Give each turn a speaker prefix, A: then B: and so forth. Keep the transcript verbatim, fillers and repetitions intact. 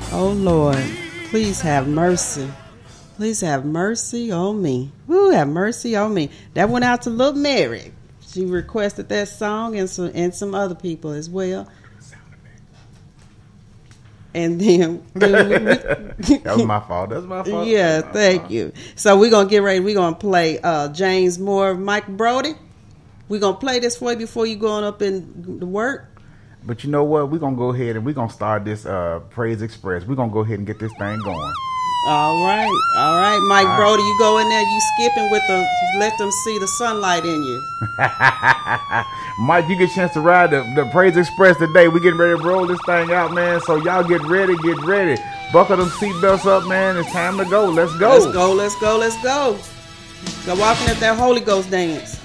A: Oh Lord, please have mercy. Please have mercy on me. Woo, have mercy on me. That went out to Lil Mary. She requested that song and some and some other people as well. And then
B: that was my fault. That's my fault.
A: Yeah,
B: my
A: thank
B: fault.
A: you. So we're gonna get ready. We're gonna play uh, James Moore, Mike Brody. We're gonna play this for you before you going up in the work.
B: But you know what? We're going to go ahead and we're going to start this uh, Praise Express. We're going to go ahead and get this thing going.
A: All right. All right, Mike All Brody, right. You go in there, you skipping with the, let them see the sunlight in you.
B: Mike, you get a chance to ride the, the Praise Express today. We're getting ready to roll this thing out, man. So y'all get ready, get ready. Buckle them seatbelts up, man. It's time to go. Let's go.
A: Let's go, let's go, let's go. Go walking at that Holy Ghost dance.